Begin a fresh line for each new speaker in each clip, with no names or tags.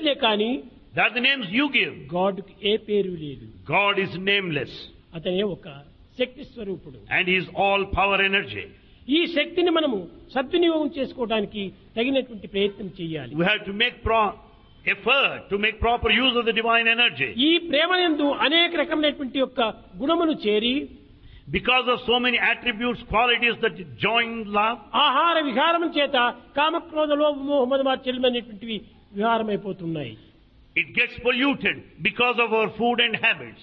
పేర్లే కానీ
They are the names you give.
గాడ్కి ఏ పేరు లేదు.
God is nameless.
అతనే ఒక శక్తి స్వరూపుడు.
And He is all power energy.
ఈ శక్తిని మనము సద్వినియోగం చేసుకోవడానికి తగినటువంటి ప్రయత్నం చేయాలి.
We have to make effort to make proper use of the divine energy.
ఈ ప్రేమనందు అనేక రకమైనటువంటి యొక్క గుణములు చేరి
Because of so many attributes, qualities that join love,
ఆహార విహారం చేత కామక్రోధ లోభ మోహ మద మాత్సర్యమైనటువంటివి విహారమైపోతున్నాయి.
it gets polluted because of our food and habits.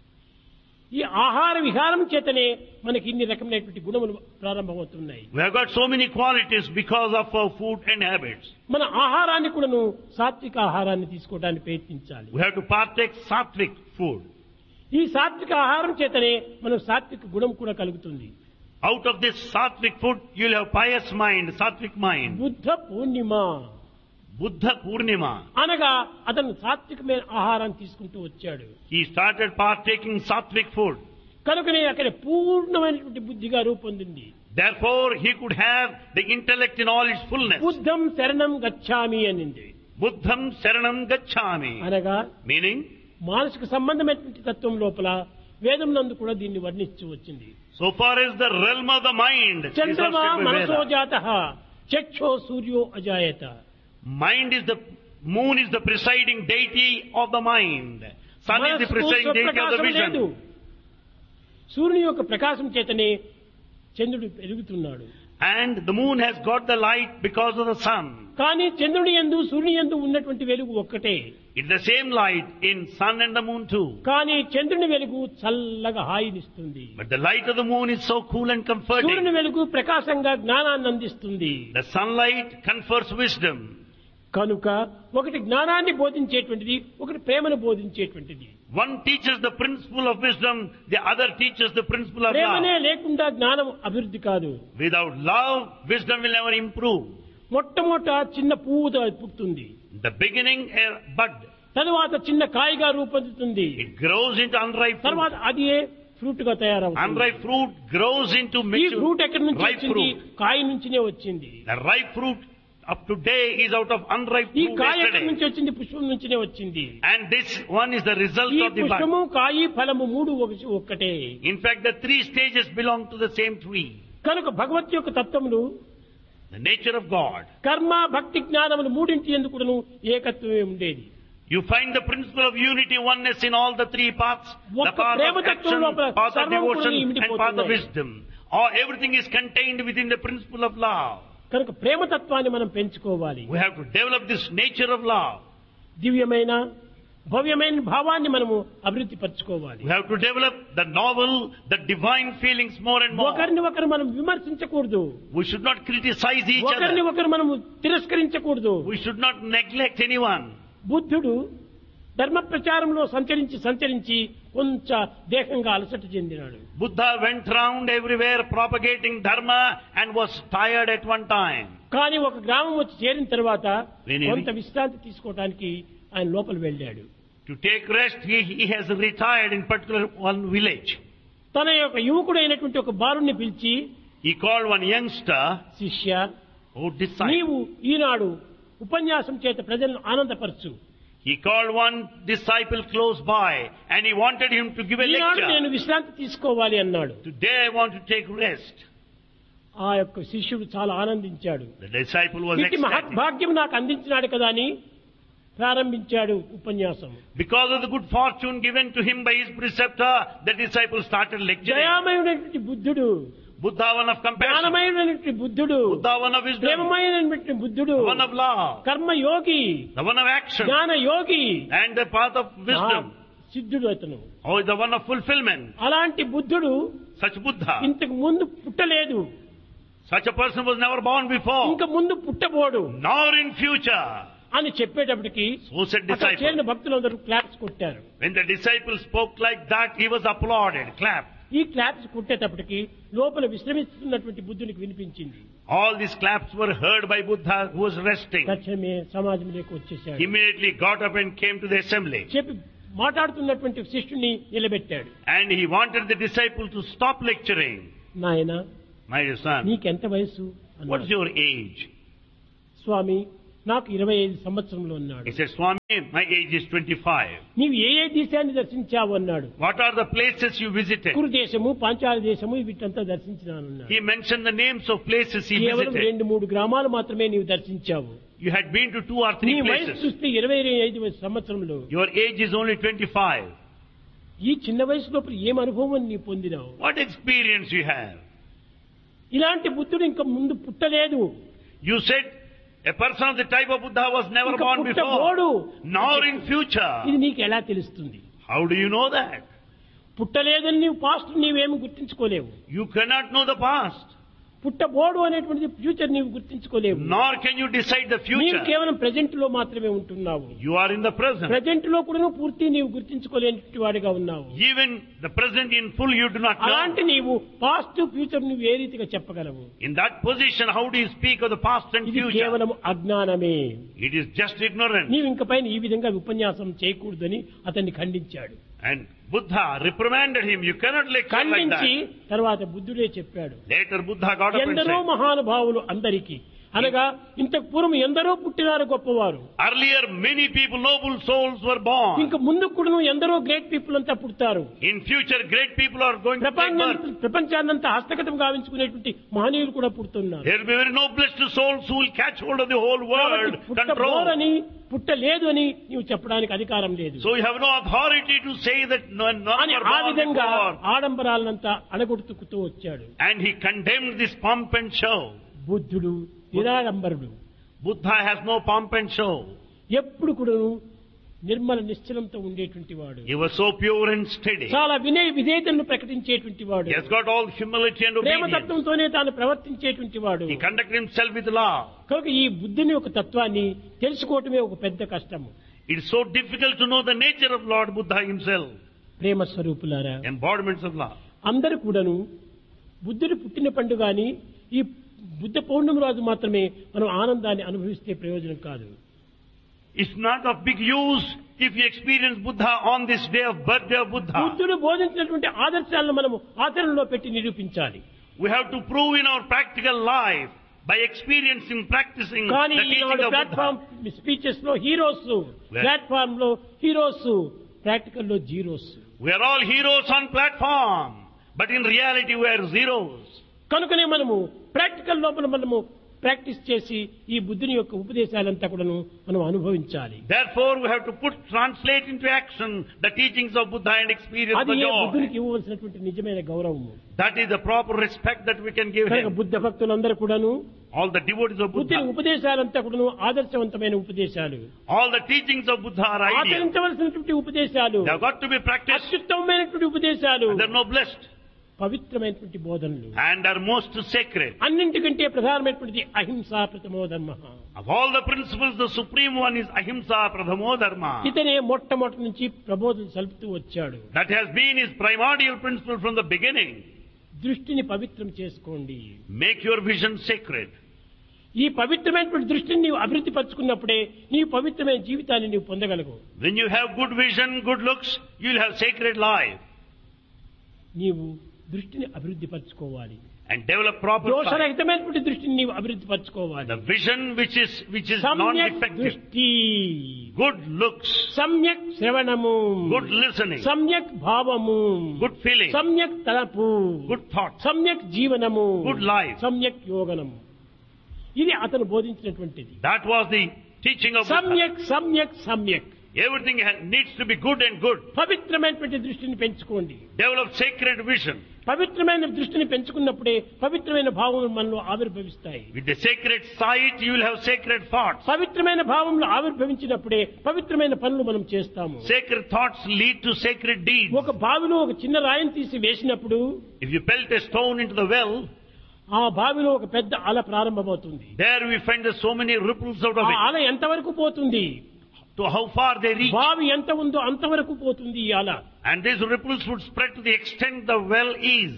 ఈ ఆహార విహారం చేతనే మనకి ఇన్ని రకమైనటువంటి గుణములు ప్రారంభమవుతున్నాయి.
We have got so many qualities because of our food and habits.
మన ఆహారాన్ని కూడాను సాత్విక ఆహారాన్ని తీసుకోవడానికి ప్రయత్నించాలి.
We have to partake sattvic food.
ఈ సాత్విక ఆహారం చేతనే మనం సాత్విక గుణం కూడా కలుగుతుంది.
Out of this sattvic food, you will have pious mind, sattvic mind.
Buddha Purnima
Buddha Purnima.
అనగా అతను సాత్వికమైన ఆహారాన్ని తీసుకుంటూ వచ్చాడు.
He started partaking sattvic food.
కనుకనే అక్కడ పూర్ణమైనటువంటి బుద్ధిగా రూపొందింది.
Therefore, he could have the intellect in all its fullness.
బుద్ధం శరణం గచ్ఛామి అనింది.
Buddham Saranam Gacchami.
అనగా
Meaning,
మానసిక సంబంధమైనటువంటి తత్వం లోపల వేదం నందు కూడా దీన్ని వర్ణించి వచ్చింది.
so far as the realm of the mind is
చంద్రమా
understood by
మనసో
Veda.
జాతః చక్షో సూర్యో అజాయత.
Mind is the moon is the presiding deity of the mind. Sun is the presiding deity of the
లేదు.
vision.
సూర్యుని యొక్క ప్రకాశం చేతనే చంద్రుడు పెరుగుతున్నాడు.
And the moon has got the light because of the sun.
కానీ చంద్రుని యందు సూర్యుని యందు ఉన్నటువంటి వెలుగు ఒక్కటే.
It's the same light in sun and the moon too.
కానీ చంద్రుని వెలుగు చల్లగా హాయినిస్తుంది.
But the light of the moon is so cool and
సూర్యుని
comforting.
వెలుగు ప్రకాశంగా జ్ఞానాన్ని అందిస్తుంది.
The sunlight confers wisdom.
కనుక ఒకటి జ్ఞానాన్ని బోధించేటువంటిది, ఒకటి ప్రేమను బోధించేటువంటిది.
One teaches the principle of wisdom, the other teaches the principle of
ప్రేమనే
love.
లేకుండా జ్ఞానం అభివృద్ధి కాదు.
Without love, wisdom will never improve.
మొట్టమొదట చిన్న పువ్వు పుడుతుంది.
The beginning, a bud.
తరువాత చిన్న కాయగా రూపొందుతుంది.
It grows into unripe fruit.
తర్వాత అది ఫ్రూట్ గా తయారవుతుంది.
Unripe fruit grows into
ఈ
mature
ఫ్రూట్ ఎక్కడి నుంచి
ripe
వచ్చింది?
fruit.
కాయ నుంచినే వచ్చింది.
The ripe fruit up to today is out of unripe
ఈ
fruit
కాయ ఎక్కడి నుంచి
yesterday.
వచ్చింది? పుష్పం నుంచినే వచ్చింది.
And this one is the result
ఈ
of the bud.
పుష్పము కాయి ఫలము మూడు ఒక్కటే.
In fact, the three stages belong to the same tree.
కనుక భగవత్ యొక్క తత్వములు
The nature of God.
కర్మ భక్తి జ్ఞానములు మూడింటి ఎందుకును ఏకత్వమే ఉండేది.
You find the principle of unity, oneness in all the three paths. The
ఒక్క
path
ప్రేమ
of action,
తత్వం లోపల
path of
సర్వం
devotion,
కూడా
and path of
ఇమిడిపోతున్నాయి.
wisdom. Everything is contained within the principle of love.
కనుక ప్రేమతత్వాన్ని మనం పెంచుకోవాలి.
We have to develop this nature of love.
దివ్యమైన భవ్యమైన భావాన్ని మనము అభివృద్ధి పరచుకోవాలి.
We have to develop the novel, the divine feelings more and more.
ఒకరిని ఒకరు మనం విమర్శించకూడదు.
We should not criticize each
ఒకరిని
other.
ఒకరు మనము తిరస్కరించకూడదు.
We should not neglect anyone.
బుద్ధుడు ధర్మ ప్రచారంలో సంచరించి కొంచెం దేహంగా అలసట చెందినాడు.
Buddha went round everywhere propagating dharma and was tired at one time.
కానీ ఒక గ్రామం వచ్చి చేరిన తర్వాత
When he-
కొంత విశ్రాంతి తీసుకోవడానికి ఆయన లోపల వెళ్ళాడు.
To take rest, he has retired in particular one village.
తన యొక్క యువకుడైనటువంటి ఒక బాలుని పిలిచి,
He called one youngster,
శిష్య,
disciple.
నీవు ఈనాడు ఉపన్యాసం చేత ప్రజలను ఆనందపరచు.
He called one disciple close by and he wanted him to give a
ఈనాడు నేను
lecture.
విశ్రాంతి తీసుకోవాలి అన్నాడు.
Today I want to take rest.
ఆ యొక్క శిష్యుడు చాలా ఆనందించాడు.
The disciple was
ఇట్టి
ecstatic.
మహద్భాగ్యం నాకు అందించినాడు కదా అని ప్రారంభించాడు ఉపన్యాసం.
Because of the good fortune given to him by his preceptor, the disciple started lecturing.
దయామయుడైనటువంటి బుద్ధుడు,
Buddha, one of compassion.
జ్ఞానమయుడైనటువంటి బుద్ధుడు,
Buddha, one of wisdom.
ప్రేమమయుడైనటువంటి బుద్ధుడు,
One of love.
Karmayogi,
The one of action.
జ్ఞాన యోగి,
And the path of wisdom.
సిద్ధుడు అతను.
The one of fulfillment.
అలాంటి బుద్ధుడు
Such Buddha.
ఇంతకు ముందు పుట్టలేదు,
Such a person was never born before.
ఇంకా ముందు పుట్టబోడు
Nor in future.
అని చెప్పేటప్పటికి
So said
అక్కడ చేరిన
disciple.
భక్తులందరూ క్లాప్స్ కొట్టారు.
When the disciple spoke like that, he was applauded, clapped.
ఈ క్లాప్స్ కొట్టేటప్పటికి లోపల విశ్రమిస్తున్నటువంటి బుద్ధునికి వినిపించింది.
All these claps were heard by Buddha, who was resting.
తక్షణమే సమాజంలోకి వచ్చేసాడు.
Immediately got up and came to the assembly.
చెప్పి మాట్లాడుతున్నటువంటి శిష్యుని నిలబెట్టాడు.
And he wanted the disciple to stop lecturing.
నాయన,
My dear son,
నీకెంత వయసు
what's
అన్నాడు.
your age?
స్వామి, నాకు 25 సంవత్సరంలో అన్నాడు.
He said, Swami, my age is 25.
నీవు ఏ దేశాన్ని దర్శించావు అన్నాడు.
What are the places you visited?
కురు దేశము, పాంచాల దేశము వీటంతా దర్శించినానన్నాడు.
He mentioned the names of places he
కేవలం
visited.
2-3 గ్రామాలు మాత్రమే నీవు దర్శించావు.
You had been to 2 or 3
నీ వయసు
places.
చూస్తే 25 సంవత్సరంలో
Your age is only 25.
ఈ చిన్న వయసు లోపల ఏం అనుభవం నీ పొందినావు?
What experience you have?
ఇలాంటి బుద్ధుడు ఇంకా ముందు పుట్టలేదు.
You said a person of the type of Buddha was never
ఇంకా
born
పుట్టబోడు.
before, nor in future.
ఇది నీకు ఎలా తెలుస్తుంది?
How do you know that?
పుట్టలేదని నీవు పాస్ట్ నీవేమి గుర్తించుకోలేవు.
You cannot know the past,
పుట్టబోడు అనేటువంటిది ఫ్యూచర్ నీవు గుర్తించుకోలేవు.
nor can you decide the
నీవు
future.
కేవలం ప్రెజెంట్ లో మాత్రమే ఉంటున్నావు.
You are in the present.
Present లో కూడా నువ్వు పూర్తి నీవు గుర్తించుకోలేని వాడిగా ఉన్నావు.
Even the present in full you do not
అలాంటి
know.
నీవు పాస్ట్ ఫ్యూచర్ నువ్వు ఏ రీతిగా చెప్పగలవు?
In that position, how do you speak of the past and
ఇది
future?
కేవలం అజ్ఞానమే.
It is just ignorance.
నీవు ఇంక పైన ఈ విధంగా ఉపన్యాసం చేయకూడదని అతన్ని ఖండించాడు.
And Buddha reprimanded him. You cannot lecture like
ఖండించి
that.
తర్వాత బుద్ధుడే చెప్పాడు,
Later Buddha got up and
ఎందరో
said,
మహానుభావులు అందరికీ అనగా ఇంతకు పూర్వం ఎందరో పుట్టినారు గొప్పవారు.
earlier many people, noble souls were born.
ఇంక ముందు కూడా ఎందరో గ్రేట్ పీపుల్ అంతా పుడతారు.
In future great people are going to take birth.
ప్రపంచాన్నంతా హస్తగతం గావించుకునేటువంటి మహనీయులు కూడా పుడుతున్నారు.
There will be very noblest souls who will catch hold of the whole world, control.
పుట్టబోరని పుట్టలేదు అని నీవు చెప్పడానికి అధికారం లేదు.
So you have no authority to say that none
అని
were
ఆ
born
విధంగా
before.
ఆడంబరాలంతా అణగొడుతుకుతూ వచ్చాడు.
And he condemned this pomp and show.
బుద్ధుడు నిరాడంబరుడు.
Buddha has no pomp and show.
ఎప్పుడు కూడా నిర్మల నిశ్చలంతో ఉండేటువంటి వాడు.
He was so pure and steady.
చాలా వినయ విధేయతలను ప్రకటించేటువంటి వాడు.
He has got all humility and obedience.
ప్రేమతత్వంతోనే తాను ప్రవర్తించేటువంటి వాడు.
He conducted himself with love.
కనుక ఈ బుద్ధుని యొక్క తత్వాన్ని తెలుసుకోవటమే ఒక పెద్ద కష్టము.
It is so difficult to know the nature of Lord Buddha himself.
ప్రేమ స్వరూపులారా,
Embodiments of love.
అందరూ కూడాను బుద్ధుడు పుట్టిన పండుగ అని ఈ బుద్ధ పౌర్ణమి రోజు మాత్రమే మనం ఆనందాన్ని అనుభవిస్తే ప్రయోజనం కాదు.
It's not of big use if you experience Buddha on this day of birthday of Buddha.
బుద్ధుడు బోధించినటువంటి ఆదర్శాలను మనము ఆచరణలో పెట్టి నిరూపించాలి.
We have to prove in our practical life by experiencing, practicing
కానీ
the teaching
Eenadu
of
platform
Buddha.
Speeches లో heroes, platform లో heroes, practical లో zeros.
We are all heroes on platform, but in reality we are zeros.
కనుకనే మనము practical లోపల మనము practice చేసి ఈ బుద్ధుని యొక్క ఉపదేశాలంతా కూడాను మనం అనుభవించాలి.
Therefore we have to translate into action the teachings of Buddha and experience
అది
the
ఏ
joy.
బుద్ధునికి ఇవ్వవలసినటువంటి నిజమైన గౌరవము.
That is the proper respect that we can give
కనుక
him.
బుద్ధ భక్తులందరూ కూడాను
All the devotees of
బుద్ధుని
Buddha,
ఉపదేశాలంతా కూడాను ఆదర్శవంతమైన ఉపదేశాలు,
all the teachings of Buddha are ideal.
ఆచరించవలసినటువంటి ఉపదేశాలు,
They have got to be practiced.
అత్యుత్తమమైనటువంటి ఉపదేశాలు,
They are noblest
పవిత్రమైనటువంటి బోధనలు,
and are most sacred.
అన్నింటికంటే ప్రధానమైనటువంటి అహింసా ప్రథమో ధర్మ.
Of all the principles, the supreme one is ahimsa pradhamo dharma.
ఇతనే మొట్టమొదటి నుంచి ప్రబోధన సలుపుతూ వచ్చాడు.
That has been his primordial principle from the beginning.
దృష్టిని పవిత్రం చేసుకోండి.
Make your vision sacred.
ఈ పవిత్రమైనటువంటి దృష్టిని నీవు అభివృద్ధి పరుచుకున్నప్పుడే నీవు పవిత్రమైన జీవితాన్ని నీవు పొందగలవు.
When you have good vision, good looks, you will have sacred life.
నీవు దృష్టిని అభివృద్ధి పరచుకోవాలి.
And develop proper sight.
దోషరహితమైనటువంటి దృష్టిని నీవు అభివృద్ధి పరచుకోవాలి.
The vision which is
సమ్యక్
non-defective.
దృష్టి,
Good looks,
సమ్యక్ శ్రవణము,
good listening,
సమ్యక్ భావము,
good feeling,
సమ్యక్ తలపు,
good thoughts,
సమ్యక్ జీవనము,
good life.
సమ్యక్ యోగనము. ఇది అతను బోధించినటువంటిది.
That was the teaching of Buddha.
సమ్యక్ సమ్యక్ సమ్యక్.
Everything needs to be good and good.
పవిత్రమైనటువంటి దృష్టిని పెంచుకోండి.
Develop sacred vision.
పవిత్రమైన దృష్టిని పెంచుకున్నప్పుడే పవిత్రమైన భావములు మనలో ఆవిర్భవిస్తాయి.
With the sacred sight, you will have sacred thoughts.
పవిత్రమైన భావములు ఆవిర్భవించినప్పుడే పవిత్రమైన పనులు మనం చేస్తాము.
Sacred thoughts lead to sacred deeds.
ఒక బావిలో ఒక చిన్న రాయిని తీసి వేసినప్పుడు
If you pelt a stone into the well,
ఆ బావిలో ఒక పెద్ద అల ప్రారంభమవుతుంది.
there we find there's so many ripples out
ఆ
of it.
అల ఎంతవరకు పోతుంది?
To how far they reach.
బావి ఎంత ఉందో అంతవరకు పోతుంది ఈ అల.
And these ripples would spread to the extent the well is.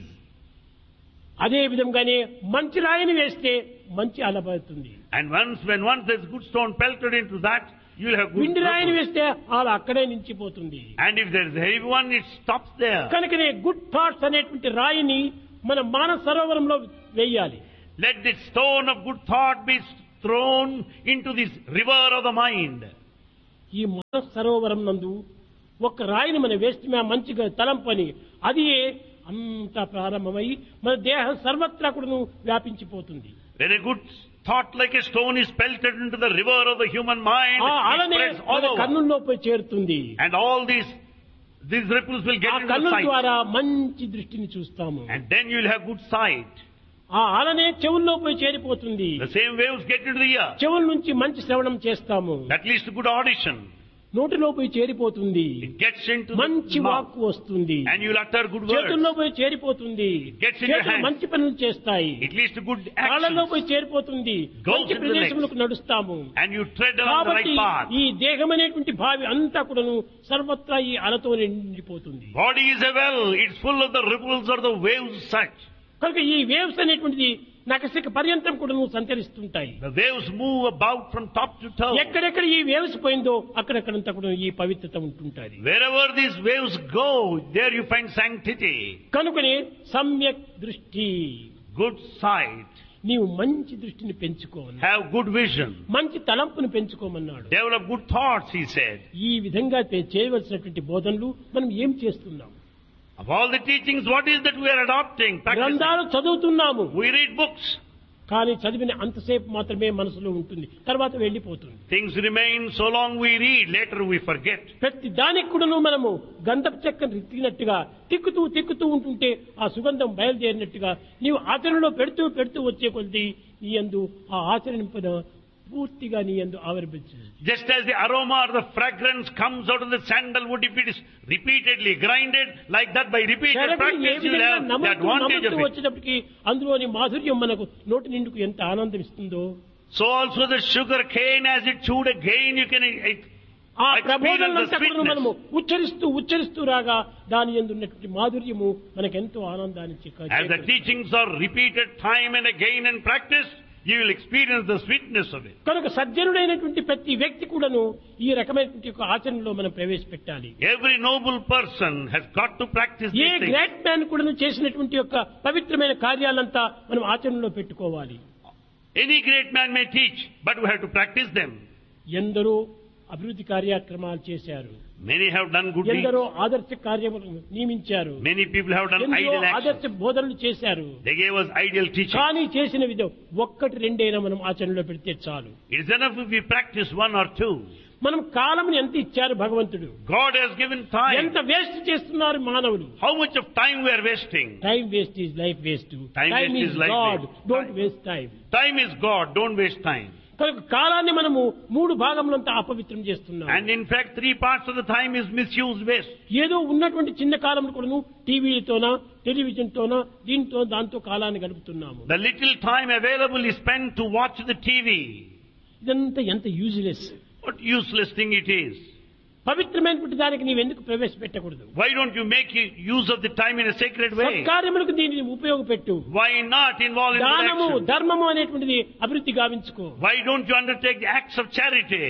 అదే విధంగానే మంచి రాయిని వేస్తే మంచి అల పడుతుంది.
And when once there's good stone pelted into that, you will have good
పిండి రాయిని
ripples.
వేస్తే అల అక్కడే నిలిచిపోతుంది.
And if there's a heavy one, it stops there.
కనుకనే గుడ్ థాట్స్ అనేటువంటి రాయిని మన మానస సరోవరంలో వేయాలి.
Let the stone of good thought be thrown into this river of the mind.
ఈ మనస్ సరోవరం నందు ఒక రాయిని మనం వేస్తే మంచిగా తలంపని అది అంత ప్రారంభమై మన దేహం సర్వత్రా కూడా వ్యాపించిపోతుంది.
When a good thought like a stone is pelted into the river of the human mind, it spreads all over.
కన్నుల్లో పోయి చేరుతుంది.
And all these ripples will get into the
కన్నుల
sight.
ద్వారా మంచి దృష్టిని చూస్తాము.
And then you will have good sight.
ఆ అలనే చెవుల్లో పోయి చేరిపోతుంది.
The same waves get into the ear.
చెవుల నుంచి మంచి శ్రవణం చేస్తాము.
That leads to good audition.
నోటిలో పోయి చేరిపోతుంది.
It gets into
మంచి
the mouth.
వాక్కు వస్తుంది.
And you will utter good
చేతుల్లో
words.
పోయి చేరిపోతుంది.
Gets in your
చేతులు
hands.
మంచి పనులు చేస్తాయి.
It leads to good
కాళ్ళలో
actions.
పోయి చేరిపోతుంది.
Goes
మంచి
into the
ప్రదేశములకు నడుస్తాము.
And you tread along the
కాబట్టి
right path.
ఈ దేహం అనేటువంటి భావి అంతా కూడాను సర్వత్రా ఈ అలతో నిండిపోతుంది.
Body is a well. It's full of the ripples or the waves such.
కనుక ఈ వేవ్స్ అనేటువంటిది నకసిక పర్యంతం కూడా సంచరిస్తుంటాయి.
The waves move about from top to toe.
ఎక్కడెక్కడ ఈ వేవ్స్ పోయిందో అక్కడక్కడంతా కూడా ఈ పవిత్రత ఉంటుంటుంది.
Wherever these waves go, there you find sanctity.
కనుకనే సమ్యక్ దృష్టి,
Good sight.
నీవు మంచి దృష్టిని పెంచుకోవాలి.
Have good vision.
మంచి తలంపును పెంచుకోమన్నాడు.
Develop good thoughts, he said.
ఈ విధంగా చేయవలసినటువంటి బోధనలు మనం ఏం చేస్తున్నాం?
Of all the teachings, what is that we are adopting, practicing?
గ్రంథాలు చదువుతున్నాము.
We read books.
కానీ చదివిన అంతసేపు మాత్రమే మనసులో ఉంటుంది, తర్వాత వెళ్లిపోతుంది.
Things remain so long we read, later we forget.
ప్రతి దానికి కూడాను మనము గంధపు చెక్కను రిత్తినట్టుగా తిక్కుతూ ఉంటుంటే ఆ సుగంధం బయలుదేరినట్టుగా నీవు ఆచరణలో పెడుతూ వచ్చే కొద్ది నీ యందు ఆ ఆచరణ పూర్తిగా నీ యందు ఆవిర్భవించింది.
Just as the aroma or the fragrance comes out of the sandalwood, if it is repeatedly grinded, like that by repeated practice, you will have the advantage of it.
వచ్చేటప్పటికి అందులోని మాధుర్యం మనకు నోటి నిండుకు ఎంత ఆనందం ఇస్తుందో.
So also the sugar cane, as it chewed again, you can
ఆ
experience the
ప్రబోధనంతా కూడా మనము
sweetness.
ఉచ్చరిస్తూ రాగా దాని యందు ఉన్నటువంటి మాధుర్యము మనకెంతో ఆనందాన్ని
As the teachings are repeated time and again in practice, you will experience the sweetness of it.
కనుక సజ్జనుడైనటువంటి ప్రతి వ్యక్తి కూడాను ఈ రకమైనటువంటి ఒక ఆచరణలో మనం ప్రవేశపెట్టాలి.
Every noble person has got to practice
A
these things.
Great man కూడాను చేసినటువంటి యొక్క పవిత్రమైన కార్యాలంతా మనం ఆచరణలో పెట్టుకోవాలి.
Any great man may teach, but we have to practice them.
ఎందరో అభివృద్ధి కార్యక్రమాలు చేశారు.
Many have done good deeds.
ఎందరో ఆదర్శ కార్యములు నియమించారు.
Many people have done
ఎందరో
ideal
ఆదర్శ
actions.
బోధనలు చేశారు.
They gave us ideal teaching.
కానీ చేసిన విధం ఒక్కటి రెండైనా మనం ఆచరణలో పెడితే చాలు.
It is enough if we practice one or two.
మనం కాలంని ఎంత ఇచ్చారు భగవంతుడు,
God has given time.
ఎంత వేస్ట్ చేస్తున్నారు మానవులు.
How much of time we are wasting?
Time waste is life waste.
Time waste
is
is life
God,
waste.
Don't waste time.
Time is God, don't waste time.
కనుక కాలాన్ని మనము 3 భాగములంతా అపవిత్రం చేస్తున్నాం.
And in fact, 3 parts of the time is misused, waste.
ఏదో ఉన్నటువంటి చిన్న కాలంలో కూడాను టీవీతోనా టెలివిజన్ తోనా దాంతో కాలాన్ని గడుపుతున్నాము.
The little time available is spent to watch the TV.
ఇదంతా ఎంత useless.
What useless thing it is.
పవిత్రమైనటువంటి దానికి నీవెందుకు ప్రవేశపెట్టకూడదు?
Why don't you make use of the time in a sacred way?
సత్కార్యములకు దీనిని ఉపయోగపెట్టు.
Why not involve in
దానము
action?
ధర్మము అనేటువంటిది అభివృద్ధి గావించుకో.
Why don't you undertake the acts of charity?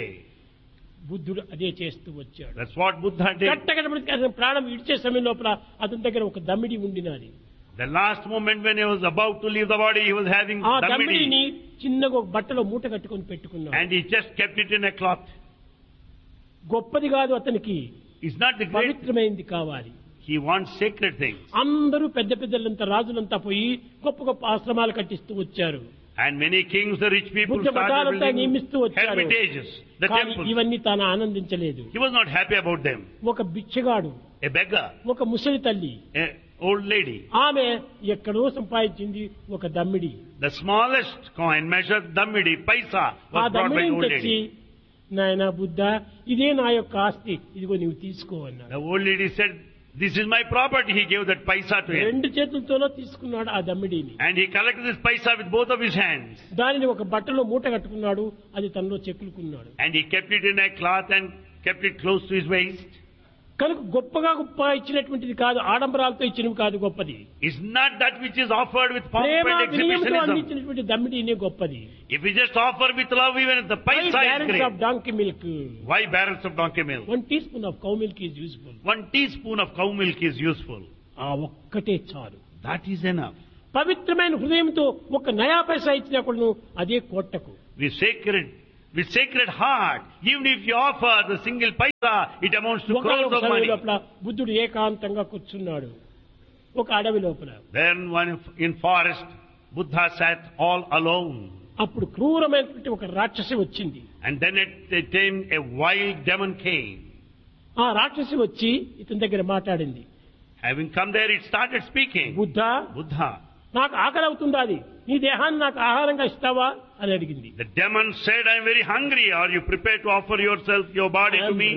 బుద్ధుడు అదే చేస్తూ వచ్చాడు.
That's what Buddha did.
కట్టకడపడికి ప్రాణం విడిచే సమయం లోపల అతని దగ్గర ఒక దమ్మిడి ఉండినది.
The last moment when he was about to leave the body, he was having
ఆ దమ్మిడిని
damidi.
చిన్నగా ఒక బట్టలో మూట కట్టుకొని పెట్టుకున్నాడు.
And he just kept it in a cloth.
గొప్పది కాదు అతనికి,
It's not the great.
పవిత్రమైనది కావాలి.
He wants sacred things.
అందరూ పెద్దలంతా రాజులంతా పోయి గొప్ప గొప్ప ఆశ్రమాలు కట్టిస్తూ వచ్చారు.
And many kings, the rich people,
Buddha
started
మఠాలంతా
building
నియమిస్తూ వచ్చారు.
hermitages, the
కానీ
temples.
ఇవన్నీ తాను ఆనందించలేదు.
He was not happy about them.
ఒక బిచ్చగాడు,
A beggar,
ఒక ముసలి తల్లి,
a old lady.
ఆమె ఎక్కడో సంపాదించింది ఒక దమ్మిడి.
The smallest coin measured dammidi, paisa,
ఆ
was brought by the
దమ్మిడిని
old
తెచ్చి,
lady.
నాయనా బుద్ధ, ఇదే నా యొక్క ఆస్తి, ఇదిగో నీవు తీసుకో అన్నాడు.
The old lady said, "This is my property." He gave that paisa to him.
2 చేతులతోనో తీసుకున్నాడు ఆ దమ్మిడిని.
And he collected this paisa with both of his hands.
దానిని ఒక బట్టలో మూట కట్టుకున్నాడు, అది తనలో చెక్కులుకున్నాడు.
And he kept it in a cloth and kept it close to his waist.
కనుక గొప్ప ఇచ్చినటువంటిది కాదు, ఆడంబరాలతో ఇచ్చినవి కాదు గొప్పది.
It's not that which is offered with pomp
Prema
and
వినయంతో
exhibitionism.
అందించినటువంటి దమ్మిడినే గొప్పది.
If we just offer with love, even if the paisa is
barrels
great.
of donkey milk.
Why barrels of donkey milk?
1 teaspoon of cow milk is useful.
1 teaspoon of cow milk is useful.
ఆ ఒక్కటే చాలు.
That is enough.
పవిత్రమైన హృదయంతో ఒక నయా పైసా ఇచ్చినా కూడా అదే కోట్టకు.
with sacred heart, even if you offer the single paisa, it amounts to crores of money.
బుద్ధుడు ఏకాంతంగా కూర్చున్నాడు ఒక అడవి లోపల.
Then in forest, Buddha sat all alone.
అప్పుడు క్రూరమైనటువంటి ఒక రాక్షసి వచ్చింది.
And then it came a wild demon came.
ఆ రాక్షసి వచ్చి ఇతని దగ్గర మాట్లాడింది.
Having come there, it started speaking.
Buddha, నాకు ఆకలి అవుతుండాది, నీ దేహాన్ని నాకు ఆహారంగా ఇస్తావా అని అడిగింది.
The demon said, I am very hungry. Are you prepared to offer yourself, your body to me?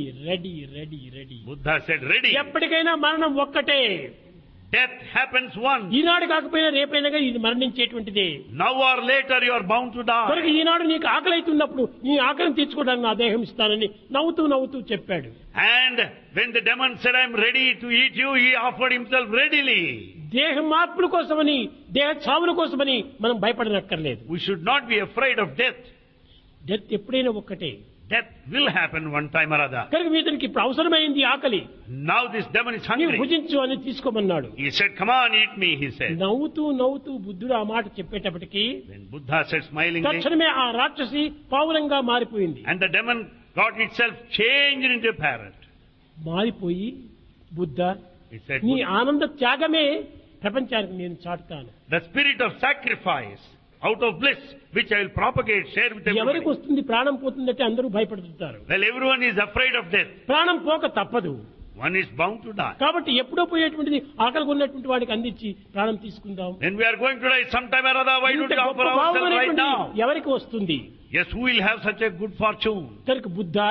Ready.
Buddha said, ready.
ఎప్పటికైనా మరణం ఒక్కటే.
Death happens once.
ఈనాడు కాకపోయినా రేపైనా ఇది మరణించేటువంటిదే.
Now or later you are bound to die.
కనుక ఈనాడు నీకు ఆకలి అవుతున్నప్పుడు నీ ఆకలిని తీర్చుకోవడానికి నా దేహం ఇస్తానని నవ్వుతూ చెప్పాడు.
And when the demon said, I am ready to eat you, he offered himself readily.
దేహ మార్పుల కోసమని, దేహ చావుల కోసమని మనం భయపడనక్కర్లేదు.
We should not be afraid of death.
Death ఎప్పుడైనా ఒక్కటే.
Death will happen one time or other.
కనుక వీటికి ఇప్పుడు అవసరమైంది ఆకలి.
Now this demon is
నీవు
hungry.
భుజించు అని తీసుకోమన్నాడు.
He said, come on, eat me, he said.
నవ్వుతూ బుద్ధుడు ఆ మాట చెప్పేటప్పటికి
When Buddha said smilingly,
తక్షణమే ఆ రాక్షసి పావురంగా మారిపోయింది.
and the demon got itself changed into a parrot.
మారిపోయి బుద్ధ,
He said,
నీ ఆనంద త్యాగమే ప్రపంచానికి నేను చాటుతాను.
the spirit of sacrifice out of bliss, which I will propagate, share with
ఎవరికి
everybody.
వస్తుంది ప్రాణం పోతుందంటే అందరూ భయపడుతుంటారు.
Well, everyone is afraid of death.
ప్రాణం పోక తప్పదు.
One is bound to die.
కాబట్టి ఎప్పుడో పోయేటువంటిది ఆకలి ఉన్నటువంటి వాడికి అందించి ప్రాణం తీసుకుందాం.
When we are going to die sometime or other, why don't we offer ourselves right now?
ఎవరికి వస్తుంది?
Yes, who will have such a good fortune?
కనుక
Buddha.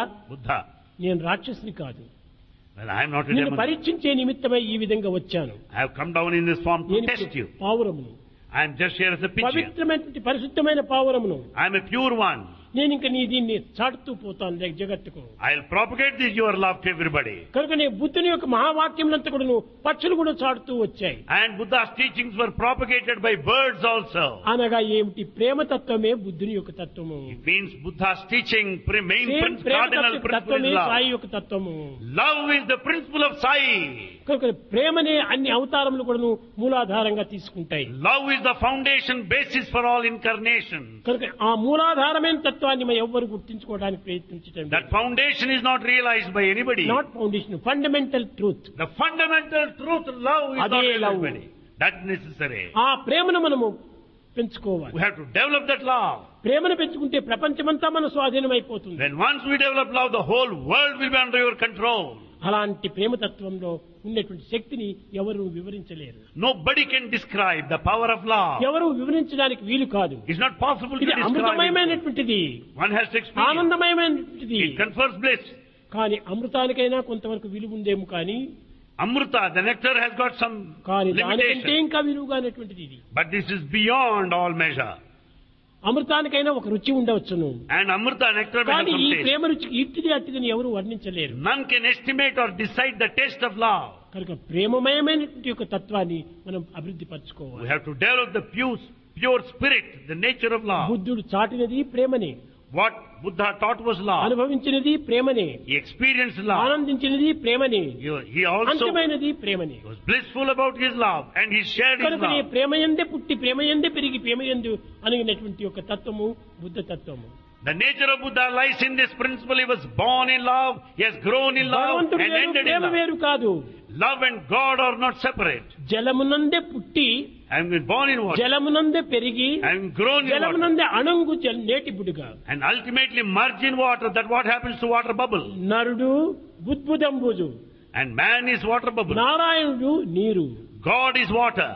నేను రాక్షసుని కాదు.
Well, I am not a
నిన్ను
demon.
పరీక్షించే నిమిత్తమై ఈ విధంగా వచ్చాను.
I have come down in this form to test you.
పావురమును,
I am just here as a pigeon.
పవిత్రమైన పరిశుద్ధమైన పావురమును.
I am a pure one.
నేను ఇంకా దీన్ని చాటుతూ పోతాను జగత్తుకు.
I will propagate this your love to everybody.
కనుక నీ బుద్ధుని యొక్క మహావాక్యములంతా కూడా పక్షులు కూడా చాటుతూ వచ్చాయి.
And Buddha's teachings were propagated by birds also.
అనగా ఏమిటి? ప్రేమతత్వమే బుద్ధుని యొక్క తత్వము.
It means Buddha's teaching, main cardinal principle is
Sai
love.
యొక్క తత్వము.
Love is the principle of Sai.
కనుక ప్రేమనే అన్ని అవతారములు కూడా మూలాధారంగా తీసుకుంటాయి.
Love is the foundation basis for all incarnation.
కనుక ఆ మూలాధారమైన తత్వాన్ని మనం ఎవ్వరు గుర్తించుకోవడానికి ప్రయత్నించడం.
That foundation is not realized by anybody.
Not foundation, fundamental truth.
The fundamental truth, love, is not
అదే
realized
love.
by anybody. That's necessary.
ఆ ప్రేమను మనము పెంచుకోవాలి.
We have to develop that love.
ప్రేమను పెంచుకుంటే ప్రపంచమంతా మన స్వాధీనం అయిపోతుంది.
When once we develop love, the whole world will be under your control.
అలాంటి ప్రేమతత్వంలో ఉన్నటువంటి శక్తిని ఎవరు వివరించలేరు.
Nobody can describe the power of love.
ఎవరు వివరించడానికి వీలు కాదు.
It's not possible to
ఇది
describe it.
అమృతమయమైనటువంటిది,
One has to experience.
ఆనందమయమైనటువంటిది.
It confers bliss.
కానీ అమృతానికైనా కొంతవరకు విలువ ఉందేమో కానీ,
Amrita, the nectar, has got some
కానీ దానికంటే
limitation.
ఇంకా విలువగానేటువంటిది ఇది.
But this is beyond all measure.
అమృతానికైనా ఒక రుచి ఉండవచ్చును,
And Amrita, nectar, will have
కానీ
some
ఈ
taste.
ప్రేమ రుచి ఇట్టిది అట్టిదని ఎవరు వర్ణించలేరు.
None can estimate or decide the taste of love.
కనుక ప్రేమమయమైనటువంటి యొక్క తత్వాన్ని మనం అభివృద్ధి
We
పరచుకోవాలి.
have to develop the pure spirit, the nature of love.
బుద్ధుడు చాటినది ప్రేమనే,
What Buddha taught was love.
అనుభవించినది ప్రేమనే,
He experienced love.
ఆనందించినది ప్రేమనే,
He also
అంతిమైనది ప్రేమనే.
was blissful about his love, and he shared his
కనుక
love.
ప్రేమయందే పుట్టి ప్రేమయందే పెరిగి ప్రేమయందు అనిగినటువంటి యొక్క తత్వము బుద్ధ తత్వము.
The nature of Buddha lies in this principle. He was born in love, he has grown in love,
భగవంతుడు
and
వేరు,
ended in
Prema
love.
వేరు కాదు.
Love and God are not separate.
జలమునందే పుట్టి,
I am born in water,
జలమునందే పెరిగి,
I am grown in water,
జలమునందే అణంగు నేటి Budiga.
and ultimately merge in water. That what happens to water bubble.
నరుడు బుద్భుదంబుజు,
And man is water bubble.
నారాయణుడు నీరు.
God is water,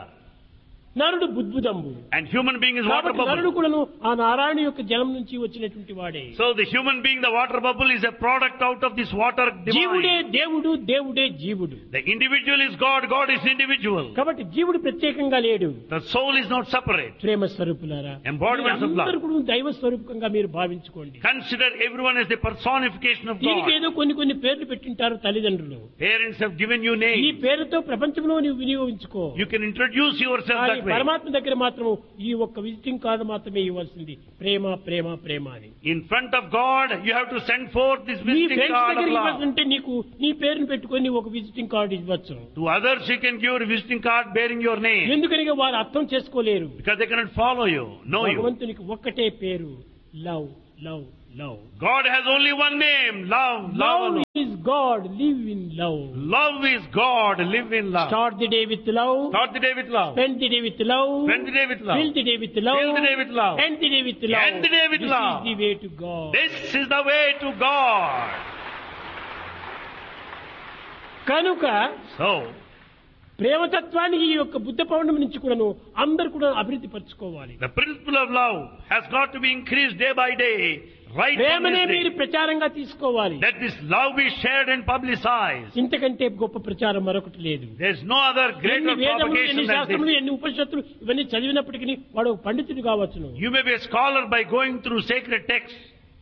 నరుడు బుద్భుదంబు.
and human being is water
కాబట్టి నరుడు
bubble.
కూడాను ఆ నారాయణ యొక్క జలం నుంచి వచ్చినటువంటి వాడే.
So the human being, the water bubble, is a product out of this water
జీవుడే
divine.
దేవుడు, దేవుడే జీవుడు.
The individual is God, God is individual.
కాబట్టి జీవుడు ప్రత్యేకంగా లేడు.
The soul is not separate.
ప్రేమ స్వరూపులారా,
Embodiments of love.
అందరూ కూడా దైవ స్వరూపంగా మీరు భావించుకోండి.
Consider everyone as the personification of
దీనికి
God.
ఏదో కొన్ని పేర్లు పెట్టింటారు తల్లిదండ్రులు.
Parents have given you
ఈ
names.
పేరుతో ప్రపంచంలో నీవు వినియోగించుకో.
You can introduce yourself
కానీ
that way.
పరమాత్మ దగ్గర మాత్రం ఈ ఒక్క విజిటింగ్ కార్డు మాత్రమే ఇవ్వాల్సింది, ప్రేమ ప్రేమ ప్రేమ అని.
In front of God, you have to send forth this
నీ
visiting
ఫ్రెండ్స్
card of
దగ్గర
love.
ఇవ్వాల్సింటే నీకు నీ పేరుని పెట్టుకొని ఒక విజిటింగ్ కార్డు ఇవ్వచ్చు.
To others, you can give a visiting card bearing your name.
ఎందుకని వారు అర్థం చేసుకోలేరు.
Because they cannot follow you, know you.
భగవంతునికి ఒక్కటే పేరు, love love love.
God has only one name, love, love
love
alone.
Is God, live in love.
Love is God, live in love.
Start the day with love,
Start the day with love.
Spend the day with love,
Spend the day with love.
Fill the day with love,
Fill the day with love.
End the day with love.
End the day with
This
love.
is the way to God.
This is the way to God.
కనుక
So,
ప్రేమతత్వానికి ఈ యొక్క బుద్ధ పౌర్ణమి నుంచి కూడాను అందరు కూడా అభివృద్ధి పరచుకోవాలి.
the principle of love has got to be increased day by day, right from
ప్రేమనే
this
మీరు
day.
ప్రచారంగా తీసుకోవాలి.
Let this love be shared and publicized.
ఇంతకంటే గొప్ప ప్రచారం మరొకటి లేదు.
There's no other
ఎన్ని
greater
వేదములు,
propagation
ఎన్ని
than
శాస్త్రములు,
this.
ఎన్ని ఉపనిషత్తులు ఇవన్నీ చదివినప్పటికీ వాడు ఒక పండితుడు కావచ్చును.
You may be a scholar by going through sacred texts.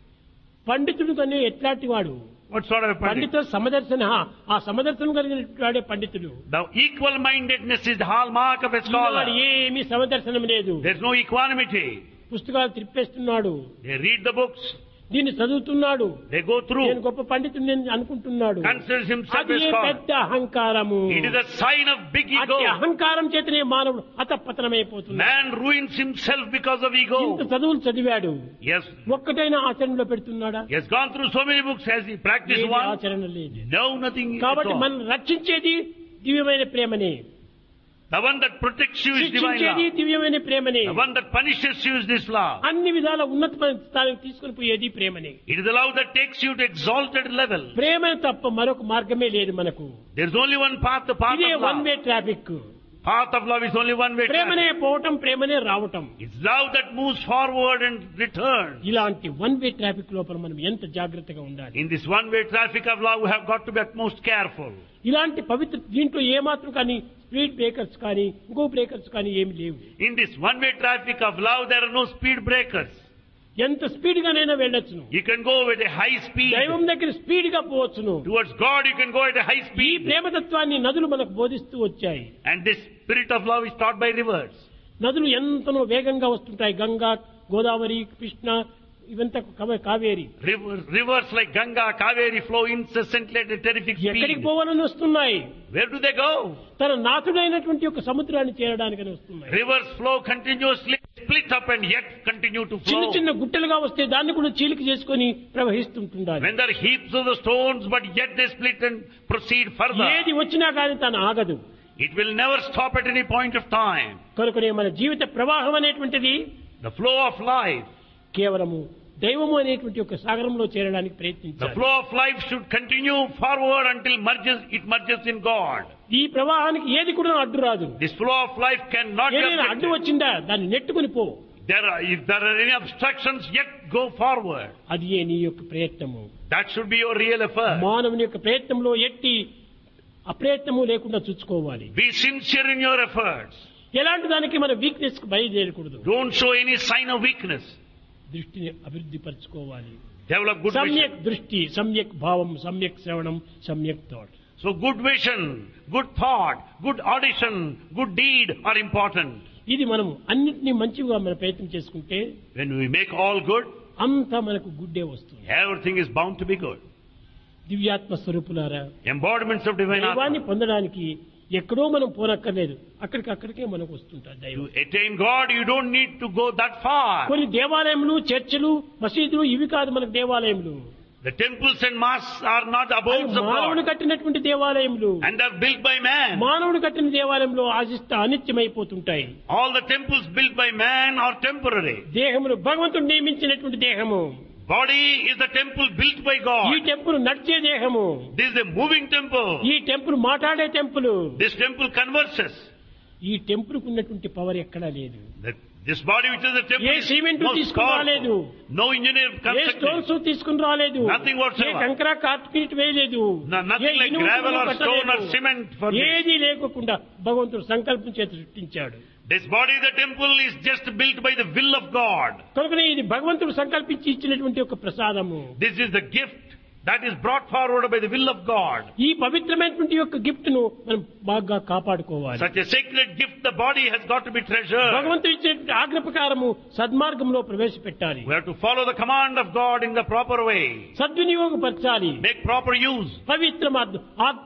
పండితుడు కానీ ఎట్లాంటి వాడు?
What sort of a pandit?
పండిత సమదర్శన, ఆ సమదర్శనం కలిగిన వాడే పండితుడు.
The equal-mindedness is the hallmark of a scholar.
ఏమీ సమదర్శనం లేదు.
There's no equanimity.
పుస్తకాలు తిప్పేస్తున్నాడు,
They read the books.
దీన్ని చదువుతున్నాడు,
They go through.
నేను గొప్ప పండితుడు నేను అనుకుంటున్నాడు.
Considers himself
అది
a scholar.
పెద్ద అహంకారము.
It is a sign of big ego.
అతి అహంకారం చేతనే మానవుడు అతపతనమైపోతున్నాడు.
Man ruins himself because of
ఇంత
ego.
చదువులు చదివాడు,
Yes,
ఒక్కటైనా ఆచరణలో పెడుతున్నాడా?
he has gone through so many books. Has he practiced
ఏది
one?
ఆచరణ లేదు.
No, nothing at
కాబట్టి
all.
మనం రక్షించేది దివ్యమైన ప్రేమనే,
The one that protects you is divine
శిక్షించేది
love.
దివ్యమైన ప్రేమనే,
The one that punishes you is this love.
అన్ని విధాల ఉన్నతమైన స్థానానికి తీసుకుని పోయేది ప్రేమనే.
It is the love that takes you to exalted level.
ప్రేమని తప్ప మరొక మార్గమే లేదు మనకు.
There is only one path, the path
ఇదే
of
one
love.
Way traffic.
Path of love is only one way.
ప్రేమనే పోవటం, ప్రేమనే రావటం.
It's love that moves forward and returns.
ఇలాంటి వన్ వే ట్రాఫిక్ లోపల మనం ఎంత జాగ్రత్తగా ఉండాలి.
In this one way traffic of love, we have got to be utmost careful.
ఇలాంటి పవిత్ర దీంట్లో ఏమాత్రం కానీ స్పీడ్ బ్రేకర్స్ కానీ ఇంకో బ్రేకర్స్ కానీ ఏమి లేవు.
In this one way traffic of love, there are no speed breakers.
ఎంత speed గానైనా వెళ్ళొచ్చును.
You can go with a high speed.
దైవం దగ్గర స్పీడ్ గా పోవచ్చును.
Towards God, you can go at a high
ఈ
speed.
ప్రేమతత్వాన్ని నదులు మనకు బోధిస్తూ వచ్చాయి.
And this spirit of love is taught by rivers.
నదులు ఎంతనో వేగంగా వస్తుంటాయి. గంగా, గోదావరి, కృష్ణ, ఇవంతా Kaveri.
Rivers like Ganga, Kaveri flow incessantly at a terrific
ఎక్కడికి
speed.
పోవాలని వస్తున్నాయి?
Where do they go?
తన నాథుడైనటువంటి ఒక సముద్రాన్ని చేరడానికని వస్తున్నాయి.
Rivers flow continuously, split up and yet continue to
చిన్న
flow.
చిన్న గుట్టలుగా వస్తే దాన్ని కూడా చీలిక చేసుకొని ప్రవహిస్తుంటుండాలి.
When there are heaps of the stones, but yet they split and proceed further.
ఏది వచ్చినా కానీ తను ఆగదు.
It will never stop at any point of time.
కనుకనే మన జీవిత ప్రవాహం అనేటువంటిది
The flow of life,
కేవలము దైవము అనేటువంటి ఒక సాగరంలో చేరడానికి
the
ప్రయత్నించాలి.
flow of life should continue forward until it merges in God.
ఈ ప్రవాహానికి ఏది కూడా అడ్డు రాదు.
This flow of life cannot be
ఏదైనా అడ్డు
objected.
వచ్చిందా దాన్ని నెట్టుకుని పో.
If there are any obstructions, yet go forward.
అది ఏ నీ యొక్క ప్రయత్నము.
That should be your real effort.
మానవుని యొక్క ప్రయత్నంలో ఎట్టి అప్రయత్నము లేకుండా చూసుకోవాలి.
Be sincere in your efforts.
ఎలాంటి దానికి మన వీక్నెస్ కు బయలుదేరకూడదు.
Don't show any sign of weakness.
దృష్టిని అభివృద్ధి పరచుకోవాలి.
Develop good
సమ్యక్
vision.
దృష్టి, సమ్యక్ భావం, సమ్యక్ శ్రవణం, సమ్యక్ thought.
So good vision, good thought, good audition, good deed are important.
ఇది మనం అన్నింటినీ మంచిగా మన ప్రయత్నం చేసుకుంటే
When we make all good,
అంతా మనకు గుడ్డే వస్తుంది.
everything is bound to be good.
దివ్యాత్మ స్వరూపులారా,
Embodiments of divine
దైవాన్ని
Atma.
పొందడానికి ఎక్కడో మనం పోనక్కర్లేదు, అక్కడికే మనకు వస్తుంటారు
To
దైవం.
attain God, you don't need to go that far.
కొన్ని దేవాలయములు, చర్చిలు, మసీదులు ఇవి కాదు మనకు దేవాలయములు.
The temples and mosques are not abodes of
మానవుడు
God.
కట్టినటువంటి దేవాలయములు,
And are built by man.
మానవుడు కట్టిన దేవాలయంలో ఆశిస్తా అనిత్యమైపోతుంటాయి.
All the temples built by man are temporary.
దేహములు భగవంతుడు నియమించినటువంటి దేహము.
Body is the temple built by
ఈ
God.
టెంపుల్ నడిచే దేహము.
This is a moving temple.
ఈ టెంపుల్ మాట్లాడే టెంపుల్.
This temple converses.
ఈ టెంపుల్ కు ఉన్నటువంటి పవర్ ఎక్కడా లేదు.
This body which is the temple
A
is
cement
most
తీసుకుని రాలేదు,
powerful. No engineer
ఏ
constructed.
స్టోన్స్ తీసుకుని రాలేదు,
Nothing whatsoever.
ఏ కంకర కార్పొరేట్ వేయలేదు,
Nothing
ఏ
like
ఇనుము
gravel or
కట్టలేదు.
stone or cement for this.
ఏది లేకుండా భగవంతుడు సంకల్పం చేత సృష్టించాడు.
This body, the temple, is just built by the will of God.
కనుకనే ఇది భగవంతుడు సంకల్పించి ఇచ్చినటువంటి ఒక ప్రసాదము.
This is the gift that is brought forward by the will of God.
ఈ పవిత్రమైనటువంటి యొక్క గిఫ్ట్ ను మనం బాగా కాపాడుకోవాలి.
Such a sacred gift, the body has got to be treasured.
భగవంతుడు ఇచ్చినటువంటి ఆజ్ఞ ప్రకారము సద్మార్గంలో ప్రవేశపెట్టాలి.
We have to follow the command of God in the proper way.
సద్వినియోగపరచాలి.
Make proper use.
పవిత్ర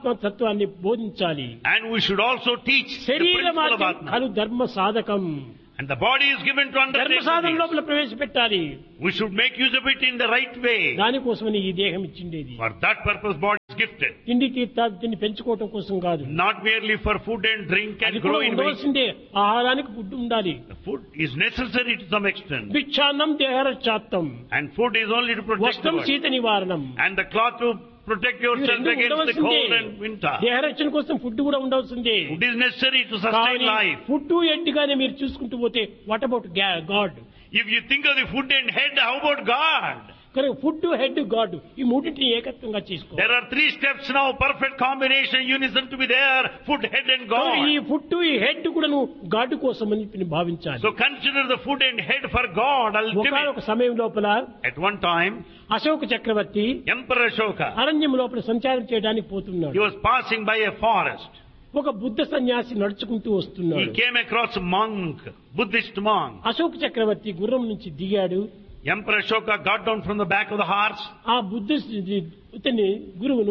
ఆత్మతత్వాన్ని బోధించాలి.
And we should also teach the
శరీర
principle of
మార్గం
Atma.
ఖలు ధర్మ సాధకం.
And the body is given to
ధర్మ సాధన
undertake
లోపల ప్రవేశపెట్టాలి.
this. We should make use of it in the right way.
దానికోసమని ఈ దేహం ఇచ్చిండేది.
For that purpose, body is gifted.
తిండి తీర్థాలు తిని పెంచుకోవటం కోసం కాదు.
Not merely for food and drink
అది
and
కూడా
grow in weight.
ఉండవలసిందే. ఆహారానికి ఫుడ్ ఉండాలి.
The food is necessary to some extent.
భిక్షాన్నం దేహరక్షాత్తం.
And food is only to protect the
వస్త్రం
body.
శీత నివారణం.
And the cloth to protect yourself against the cold and winter.
దేహరక్షణ కోసం food కూడా ఉండవలసిందే.
Food is necessary to sustain life.
Food ఎట్టుగానే మీరు చూసుకుంటూ పోతే what about God?
If you think of the food and head, how about God?
కనుక food head God ఈ మూడింటిని ఏకత్వంగా చేసుకో.
There are 3 steps now, perfect combination, unison to be there, food, head and
ఈ
God.
Food ఈ head కూడా నువ్వు God కోసం అని చెప్పి భావించాలి.
So consider the food and head for God ultimate.
ఒక సమయం లోపల
At one time,
Ashoka Chakravarthi
Emperor Ashoka,
అరణ్యం లోపల సంచారం చేయడానికి పోతున్నాడు.
he was passing by a forest.
ఒక బుద్ధ సన్యాసి నడుచుకుంటూ
He
వస్తున్నాడు.
came across a monk, Buddhist monk.
Ashoka చక్రవర్తి గుర్రం నుంచి దిగాడు.
Emperor Ashoka got down from the back of the horse
ఆ బుద్ధ ఇతని గురువును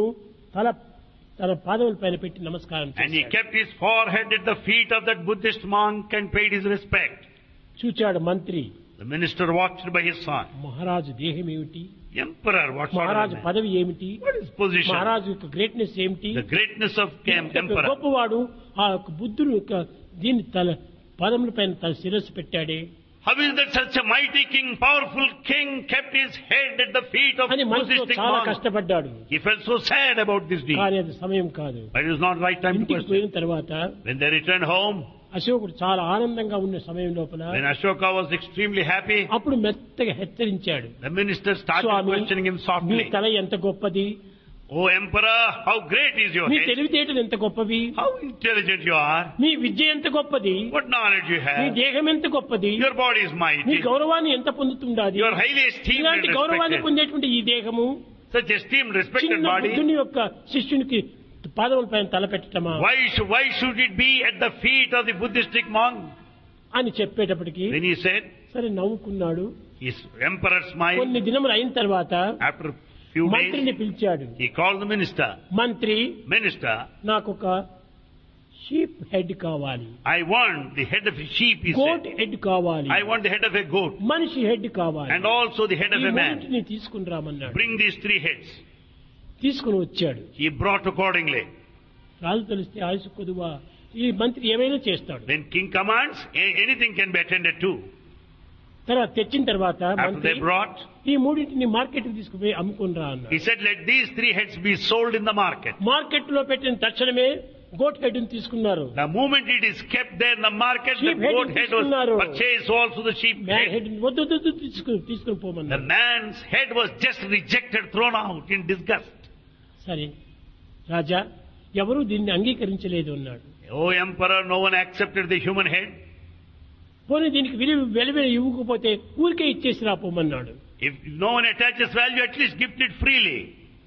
తన పాదముల పైన పెట్టి నమస్కారం
and he
చేశాడు.
kept his forehead at the feet of that Buddhist monk and paid his respect.
చూచాడు మంత్రి.
The minister watched by his son.
మహారాజు దేహం ఏమిటి?
Emperor, what sort of
మహారాజు
man?
పదవి ఏమిటి?
What is position?
మహారాజు యొక్క గ్రేట్నెస్ ఏమిటి?
The greatness of emperor.
గొప్పవాడు ఆ యొక్క బుద్ధుడు యొక్క దీని తల పదముల పైన తన శిరస్సు పెట్టాడే
How is that such a mighty king, powerful king, kept his head at the feet of
అని మనసులో
Buddhist
చాలా
monk?
కష్టపడ్డాడు.
He felt so sad about this deed.
కానీ అది సమయం కాదు.
But it was not right time to
ఇంటికి
question.
పోయిన తర్వాత
When they returned home,
అశోకుడు చాలా ఆనందంగా ఉన్న సమయం లోపల
when Ashoka was extremely happy,
అప్పుడు మెత్తగా హెచ్చరించాడు.
the minister started
Swamy,
questioning him
me
softly.
తల ఎంత గొప్పది,
Oh emperor, how great is your
me
head?
తెలివితేటలు ఎంత గొప్పవి,
How intelligent you are.
మీ విద్య ఎంత గొప్పది,
What knowledge you
me
have.
దేహం ఎంత గొప్పది,
Your body is
me
mighty.
గౌరవాన్ని ఎంత పొందుతుండాది.
You are highly esteemed and
ఇలాంటి గౌరవాన్ని
respected.
పొందేటువంటి ఈ దేహము
Such esteemed, respected
చిన్న
body.
బుద్ధుని యొక్క శిష్యునికి పాదముల పైన తలపెట్టమా
Why should it be at the feet of the Buddhistic monk?
అని చెప్పేటప్పటికి
Then he said,
సరే నవ్వుకున్నాడు.
his emperor smiled.
కొన్ని దినములు అయిన తర్వాత
After few
మంత్రిని
days,
పిలిచాడు.
he called the minister.
మంత్రి,
Minister,
నాకు ఒక షీప్ హెడ్ కావాలి,
I want the head of a sheep, he
goat
said.
Head కావాలి,
I want the head of a goat
మనిషి హెడ్ కావాలి,
and also the head of
ఈ
a man.
మూడింటిని తీసుకుని రామన్నాడు.
Bring these 3 heads.
తీసుకుని వచ్చాడు.
He brought accordingly.
రాజు తెలిస్తే ఆయుసు కొదువా, ఈ మంత్రి ఏమైనా చేస్తాడు.
When king commands, anything can be attended to.
తర్వాత తెచ్చిన తర్వాత
After
మంత్రి
they brought,
ఈ మూడింటిని మార్కెట్ కి తీసుకుపోయి అమ్ముకుని రా అన్నాడు.
he said, let these 3 heads be sold in the market.
Market లో పెట్టిన తక్షణమే గోట్ హెడ్ ని తీసుకున్నారు.
The moment it is kept there in the market, the
Sheep head
goat head was
తీసుకున్నారు.
purchased, also the sheep
man
head.
Head వద్దు వద్దు, వద్దు, తీసుకుని
The
పోమన్నారు.
man's head was just rejected, thrown out in disgust.
సరే రాజా, ఎవరూ దీన్ని అంగీకరించలేదు అన్నాడు.
Oh emperor, no one accepted the human head.
పోనీ దీనికి వెలువ ఇవ్వకపోతే ఊరికే ఇచ్చేసి రాపోమన్నాడు.
If no one attaches value, at least gift it freely.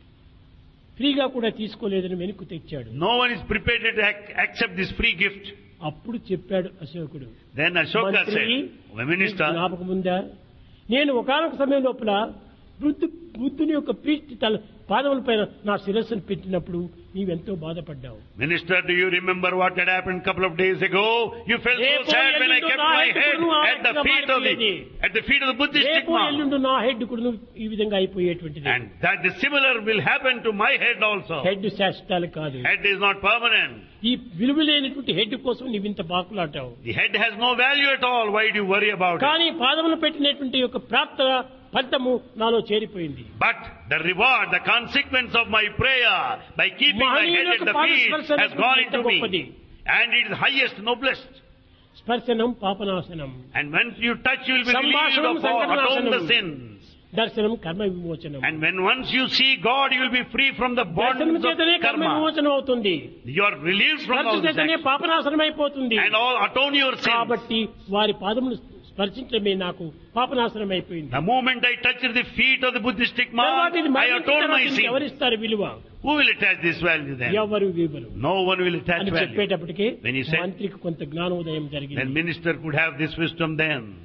ఫ్రీగా కూడా తీసుకోలేదని వెనుక్కు తెచ్చాడు.
No one is prepared to accept this free gift.
అప్పుడు చెప్పాడు అశోకుడు,
Then Ashoka
మంత్రి,
said, "O minister,
జ్ఞాపకం ఉందా, నేను ఒకానొక సమయం లోపల బుద్ధుని యొక్క పీఠి తల పాదముల పైన నా శిరస్సును పెట్టినప్పుడు నీవెంతో బాధపడ్డావు.
Minister, do you remember what had happened a couple of days ago? You felt so sad when I kept my head at the feet of the Buddhistic
రేపు
monk.
ఎల్లుండి నా హెడ్ కూడా ఈ విధంగా అయిపోయేటువంటిది.
And that the similar will happen to my head also.
Head శాశ్వతాలు కాదు.
Head is not permanent.
ఈ విలువలేనటువంటి head కోసం నీవు ఇంత బాకులాటావు.
The head has no value at all. Why do you worry about it?
కానీ పాదములు పెట్టినటువంటి యొక్క ప్రాప్త ఫలితము నాలో చేరిపోయింది.
But the reward, the consequence of my prayer by keeping my head at the feet has gone into me. And it is highest, noblest.
స్పర్శనం Papanasam,
And when you touch, you will be relieved of all, atone the sins.
దర్శనం కర్మ విమోచనం.
And when once you see God, you will be free from the bonds
దర్శనం
of
చేతనే కర్మ
karma.
విమోచనం అవుతుంది.
You are relieved from all
స్పర్శ
this
చేతనే
action.
పాపనాశనం అయిపోతుంది.
And all atone your sins.
కాబట్టి వారి పాదములు స్పర్శించడమే నాకు పాపనాశనం అయిపోయింది.
The moment I touch the feet of the Buddhistic
తర్వాత
monk,
ఇది
I
మరణించిన
atone my
తర్వాత
sin.
ఎవరిస్తారు విలువ?
Who will attach this value then?
ఎవరు విలువలు
No one will attach
అని
value.
చెప్పేటప్పటికి
When he said-
మంత్రికి కొంత జ్ఞానోదయం
Then
జరిగింది.
minister could have this wisdom then.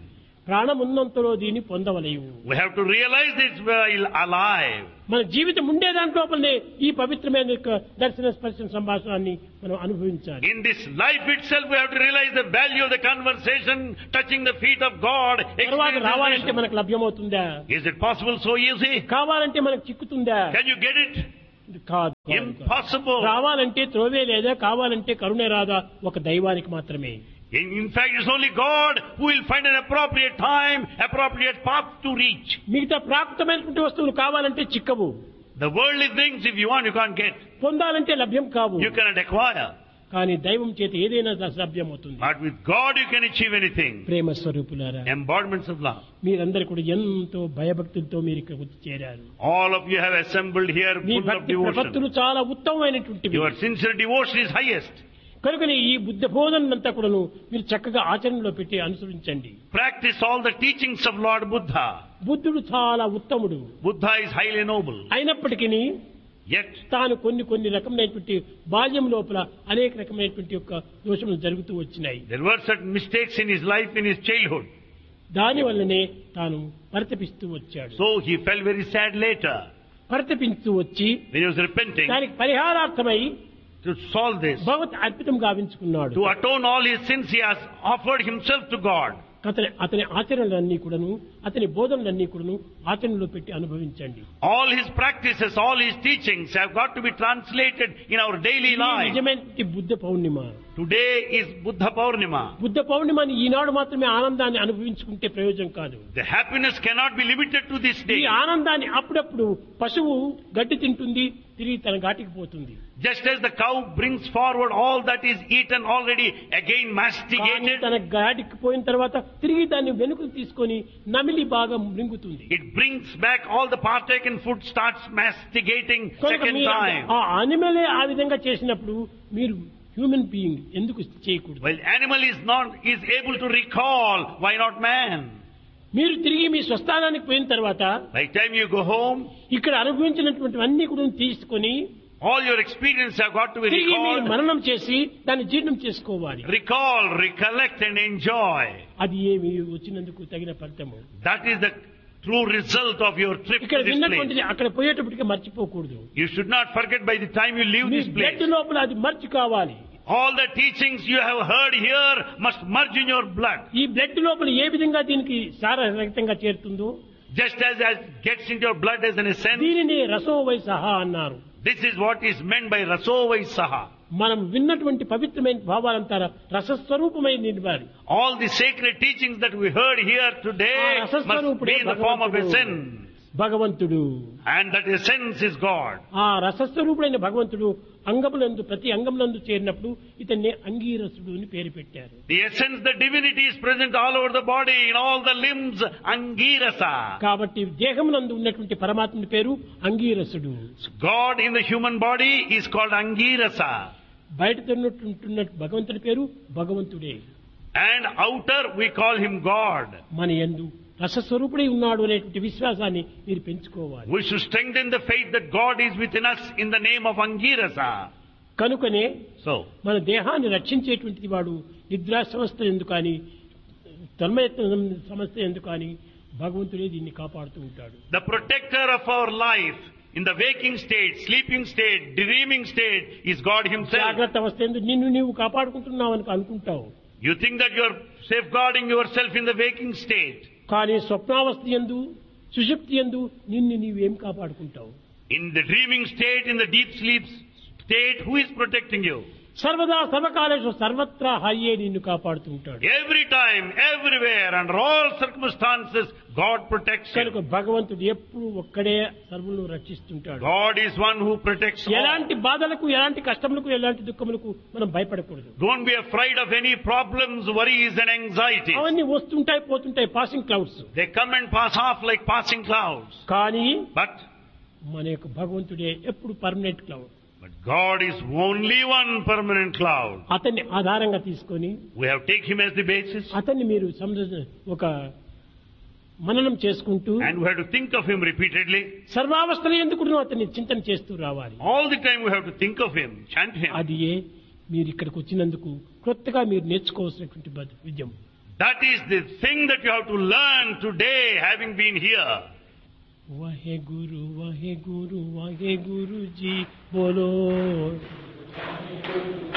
ప్రాణం ఉన్నంతలో దీన్ని పొందవలేవు.
We have to realize this while alive.
మన జీవితం ఉండే దాంట్లోపలనే ఈ పవిత్రమైన యొక్క దర్శన స్పర్శన సంభాషణాన్ని మనం అనుభవించాలి.
In this life itself we have to realize the value of the conversation, touching the feet of God.
తర్వాత రావాలంటే మనకు లభ్యమవుతుందా?
Is it possible so easy?
కావాలంటే మనకు చిక్కుతుందా?
Can you get it?
కాదు.
Impossible.
రావాలంటే త్రోవే లేదా, కావాలంటే కరుణే రాదా ఒక దైవానికి మాత్రమే.
In fact, it's only God who will find an appropriate time, appropriate path to reach.
మిగతా ప్రాకృతమైనటువంటి వస్తువులు కావాలంటే చిక్కవు.
The worldly things, if you want, you can't get.
పొందాలంటే లభ్యం కావు.
You cannot acquire.
కానీ దైవం చేత ఏదైనా లభ్యమవుతుంది.
But with God you can achieve anything.
ప్రేమ స్వరూపులారా,
Embodiments of love.
మీరందరూ కూడా ఎంతో భయభక్తులతో మీరు ఇక్కడ వచ్చి చేరారు.
All of you have assembled here
me
full of
భక్తి
devotion.
ప్రపత్తులు చాలా ఉత్తమమైనటువంటివి.
Your sincere devotion is highest.
కనుకనే ఈ బుద్ధ బోధనంతా కూడాను మీరు చక్కగా ఆచరణలో పెట్టి అనుసరించండి.
Practice all the teachings of Lord Buddha.
బుద్ధుడు చాలా ఉత్తముడు.
Buddha is highly noble.
అయినప్పటికీ
Yet,
తాను కొన్ని రకమైనటువంటి బాల్యం లోపల అనేక రకమైనటువంటి యొక్క దోషములు జరుగుతూ వచ్చినాయి.
there were certain mistakes in his life in his childhood.
దాని వల్లనే తాను పరితపిస్తూ వచ్చాడు.
So he felt very sad later.
పరితపిస్తూ వచ్చి
When he was repenting,
దానికి పరిహారార్థమై
to solve this,
భగవత్ అర్పితం గావించుకున్నాడు.
to atone all his sins, he has offered himself to God.
అతని ఆచరణలన్నీ కూడాను, అతని బోధనలన్నీ కూడాను ఆచరణలో పెట్టి అనుభవించండి.
All his practices, all his teachings have got to be translated in our daily life.
నిజమైన బుద్ధ పౌర్ణిమ.
Today is Buddha Purnima.
Buddha పౌర్ణిమని ఈనాడు మాత్రమే ఆనందాన్ని అనుభవించుకుంటే ప్రయోజనం కాదు.
The happiness cannot be limited to this
ఈ
day.
ఆనందాన్ని అప్పుడప్పుడు పశువు గడ్డి తింటుంది, తిరిగి తన ఘాటికి పోతుంది.
Just as the cow brings forward all that is eaten already, again
కానీ
masticated,
తన ఘాటికి పోయిన తర్వాత తిరిగి దాన్ని వెనుకకు తీసుకొని నమిలి బాగా మృంగుతుంది.
it brings back all the partaken food, starts masticating
కనుక
second
మీరు
time.
ఆ అనిమలే ఆ విధంగా చేసినప్పుడు మీరు హ్యూమన్ బీయింగ్ ఎందుకు చేయకూడదు?
Well, animal is able to recall, why not man?
మీరు తిరిగి మీ స్వస్థానానికి పోయిన తర్వాత
By the time you go home,
ఇక్కడ అనుభవించినటువంటి అన్ని కూడా తీసుకొని
all your experience have got to be
తిరిగి మీరు
recalled.
మననం చేసి దాన్ని జీర్ణం చేసుకోవాలి.
Recall, recollect and enjoy.
అది ఏమి వచ్చినందుకు తగిన ఫలితము.
That is the true result of your trip
ఇక్కడ
to this
విన్నటువంటిది
place.
అక్కడ పోయేటప్పటికి మర్చిపోకూడదు.
You should not forget by the time you leave
me
this
blood
place.
లోపల అది మర్చి కావాలి.
All the teachings you have heard here must merge in your blood.
ఈ blood లోపల ఏ విధంగా దీనికి సారరహితంగా చేరుతుందో
Just as it gets into your blood as an essence,
దీనిని రసోవై సహా అన్నారు.
this is what is meant by Rasovai Saha.
మనం విన్నటువంటి పవిత్రమైన భావాలంతా రసస్వరూపమై నిలవాలి.
All the sacred teachings that we heard here today must be in the form of essence.
భగవంతుడు.
And that essence is God.
ఆ రసస్వరూపుడైన భగవంతుడు అంగములందు ప్రతి అంగములందు చేరినప్పుడు ఇతన్ని అంగీరసుడు అని పేరు పెట్టారు.
The essence, the divinity is present all over the body, in all the limbs, Angirasa.
కాబట్టి దేహమునందు ఉన్నటువంటి పరమాత్ముని పేరు అంగీరసుడు.
God in the human body is called Angirasa.
బయట తిన్నట్టు భగవంతుడి పేరు భగవంతుడే.
And outer we call him God.
మన యందు రసస్వరూపుడై ఉన్నాడు అనేటువంటి విశ్వాసాన్ని మీరు పెంచుకోవాలి.
We should strengthen the faith that God is within us in the name of Angirasa.
కనుకనే
So,
మన దేహాన్ని రక్షించేటువంటిది వాడు నిద్రా సమస్య ఎందుకు కానీ తన్మయత్వ సమస్య ఎందుకు కానీ భగవంతుడే దీన్ని కాపాడుతూ ఉంటాడు.
the protector of our life in the waking state, sleeping state, dreaming state is God himself.
జాగ్రత్త అవస్థ ఎందుకు నిన్ను నీవు కాపాడుకుంటున్నావు అని అనుకుంటావు.
You think that you are safeguarding yourself in the waking state.
కానీ స్వప్నావస్థ యందు సుషుప్తి యందు నిన్ను నీవేం కాపాడుకుంటావు?
In the dreaming state, in the deep sleep state, who is protecting you?
సర్వదా సర్వకాలేషు సర్వత్రా హరియే నిన్ను కాపాడుతూ ఉంటాడు.
Every time, everywhere, under all circumstances, God protects
కనుక
you.
భగవంతుడు ఎప్పుడు ఒక్కడే సర్వులను రక్షిస్తుంటాడు.
God is one who protects all.
ఎలాంటి బాధలకు, ఎలాంటి కష్టములకు, ఎలాంటి దుఃఖములకు మనం భయపడకూడదు.
Don't be afraid of any problems, worries and anxieties.
అవన్నీ వస్తుంటాయి పోతుంటాయి, passing clouds.
They come and pass off like passing clouds.
కానీ
But
మన యొక్క భగవంతుడే ఎప్పుడు permanent cloud.
God is only one permanent cloud.
అతన్ని ఆధారంగా తీసుకొని
We have taken him as the basis,
అతన్ని మీరు ఒక మననం చేసుకుంటూ
and we have to think of him repeatedly.
సర్వావస్థలు ఎందుకు అతన్ని చింతన చేస్తూ రావాలి.
All the time we have to think of him, chant him.
అది మీరు ఇక్కడికి వచ్చినందుకు కొత్తగా మీరు నేర్చుకోవాల్సినటువంటి విద్యం.
That is the thing that you have to learn today, having been here.
Wahe Guru Wahe Guru Wahe Guru जी बोलो।